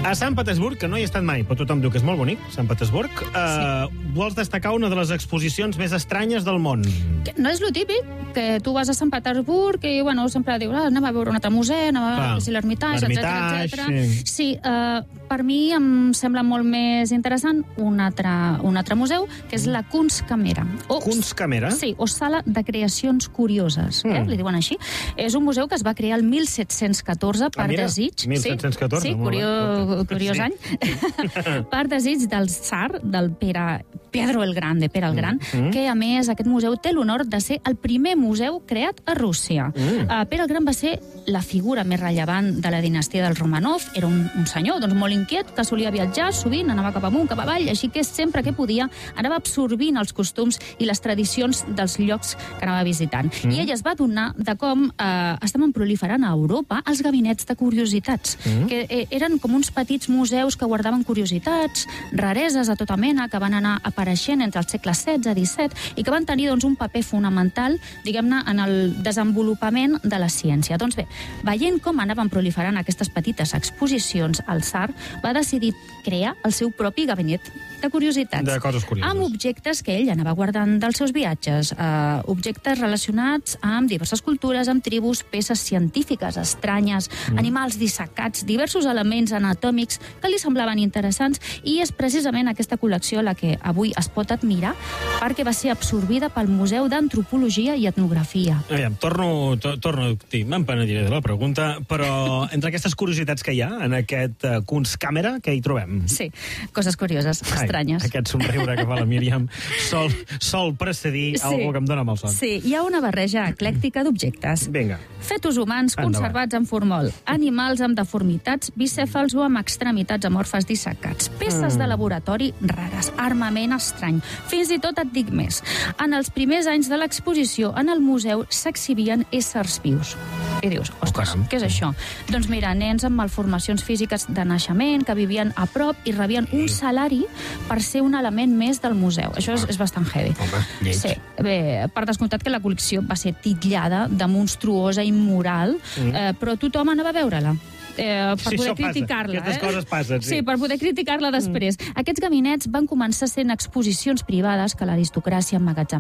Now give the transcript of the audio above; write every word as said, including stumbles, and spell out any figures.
A Sant Petersburg, que no hi he estat mai, però tothom diu que és molt bonic, Sant Petersburg, eh, sí. vols destacar una de les exposicions més estranyes del món. Que no és lo típic, que tu vas a Sant Petersburg i, bueno, sempre dius, ah, anem a veure un altre museu, anem a veure si l'Ermitage, etcètera, etcètera. Sí, sí uh, per mi em sembla molt més interessant un altre, un altre museu, que és la Kunstkamera. O, Kunstkamera? Sí, o Sala de Creacions Curioses, mm. eh? li diuen així. És un museu que es va crear el mil set-cents catorze per ah, mira, desig. mil set-cents catorze, sí, sí, curiós, curiós sí. any. Per desig del tsar, del Pere, Pedro el Grande, Pere el Gran, mm. que, a més, aquest museu té l'honor de ser el primer museu creat a Rússia. Mm. Uh, Pere el Gran va ser la figura més rellevant de la dinastia dels Romanov. Era un, un senyor doncs, molt inquiet, que solia viatjar sovint, anava cap amunt, cap avall, així que sempre que podia anava absorbint els costums i les tradicions dels llocs que anava visitant. Mm. I ell es va adonar de com eh, estaven proliferant a Europa els gabinets de curiositats, mm. que eh, eren com uns petits museus que guardaven curiositats, rareses de tota mena, que van anar apareixent entre els segles setze i disset i que van tenir doncs, un paper fonamental, diguem-ne, en el desenvolupament de la ciència. Doncs bé, veient com anaven proliferant aquestes petites exposicions, el tsar va decidir crear el seu propi gabinet de curiositats. De coses curioses. Amb objectes que ell anava guardant dels seus viatges. Uh, objectes relacionats amb diverses cultures, amb tribus, peces científiques estranyes, mm. animals dissecats, diversos elements anatòmics que li semblaven interessants, i és precisament aquesta col·lecció la que avui es pot admirar perquè va ser absorbida pel Museu d'Antropologia i Etnografia. Aviam, torno, to, torno a dir, me'n penediré de la pregunta, però entre aquestes curiositats que hi ha en aquest uh, Kunstkamera, què hi trobem? Sí, coses curioses, Ai, estranyes. Aquest somriure que fa la Míriam sol, sol precedir sí, algo que em dóna malson. Sí, hi ha una barreja eclèctica d'objectes. Vinga. Fetos humans Endavant. Conservats en formol, animals amb deformitats, bicèfals o amb extremitats amorfes dissecats, peces mm. de laboratori rares, armament estrany. Fins i tot et dic més. En els primers anys de l'exposició, en el museu s'exhibien éssers vius. I dius, ostres, oh, què és això? Doncs mira, nens amb malformacions físiques de naixement, que vivien a prop i rebien un salari per ser un element més del museu. Això és, és bastant heavy. Home, lleig. Sí, bé, per descomptat que la col·lecció va ser titllada de monstruosa i immoral, mm. eh, però tothom anava a veure-la. Eh, per sí, poder criticar-la. Aquestes eh? coses passen, sí. Sí, per poder criticar-la després. Mm. Aquests gabinets van començar sent exposicions privades que l'aristocràcia emmagatzemava